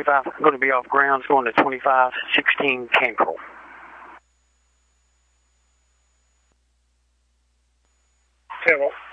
25, I'm going to be off grounds going to 2516 Cankrell. Okay, well,